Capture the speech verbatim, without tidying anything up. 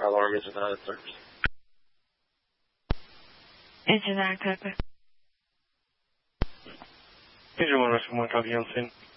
Alarm is without a service. Engine nine, copy. Engine one, Russian one, copy on scene.